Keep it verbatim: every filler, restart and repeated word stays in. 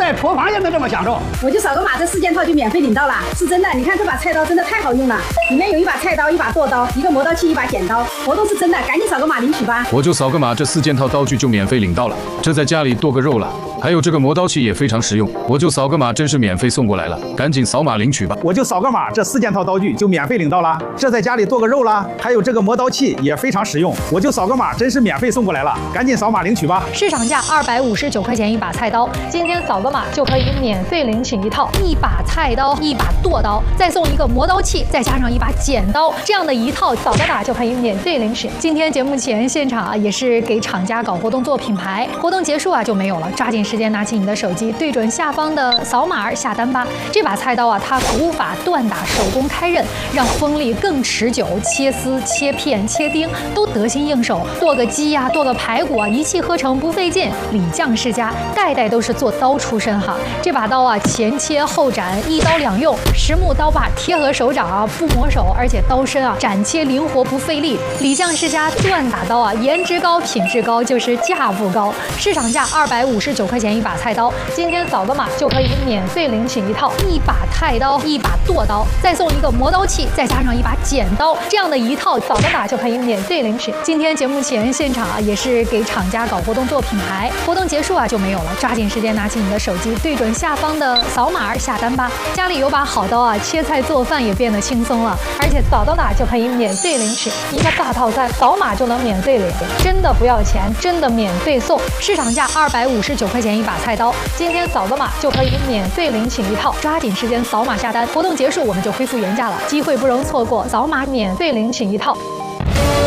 在厨房也能这么享受。 我就扫个码，这四件套就免费领到了，是真的。你看这把菜刀真的太好用了，里面有一把菜刀、一把剁刀、一个磨刀器、一把剪刀，活动是真的，赶紧扫个码领取吧。 我就扫个码，这四件套刀具就免费领到了，这在家里剁个肉了。还有这个磨刀器也非常实用，我就扫个码，真是免费送过来了，赶紧扫码领取吧。 我就扫个码，这四件套刀具就免费领到了，这在家里剁个肉啦。还有这个磨刀器也非常实用，我就扫个码，真是免费送过来了，赶紧扫码领取吧。 市场价二百五十九块钱一把菜刀，今天扫个码就可以免费领取一套，一把菜刀，一把剁刀，再送一个磨刀器，再加上一把剪刀，这样的一套扫个码就可以免费领取。今天节目前现场啊，也是给厂家搞活动做品牌，活动结束啊就没有了，抓紧时间拿起你的手机，对准下方的扫码下单吧。这把菜刀啊，它古法锻打，手工开刃，让锋利更持久，切丝、切片、切丁都得心应手。剁个鸡呀、啊，剁个排骨啊，一气呵成不费劲。李将世家代代都是做刀出身哈。这把刀啊，前切后斩，一刀两用，实木刀把贴合手掌啊，不磨手，而且刀身啊斩切灵活不费力。李将世家锻打刀啊，颜值高，品质高，就是价不高。市场价二百五十九块钱一把菜刀，今天扫个码就可以免费领取一套，一把菜刀，一把剁刀，再送一个磨刀器，再加上一把剪刀，这样的一套扫个码就可以免费领取。今天节目前现场啊，也是给厂家搞活动做品牌，活动结束啊就没有了，抓紧时间拿起你的手机，对准下方的扫码下单吧。家里有把好刀啊，切菜做饭也变得轻松了，而且扫到哪就可以免费领取一个大套餐，扫码就能免费领，真的不要钱，真的免费送。市场价二百五十九块钱一把菜刀，今天扫个码就可以免费领取一套，抓紧时间扫码下单，活动结束我们就恢复原价了，机会不容错过，扫码免费领取一套。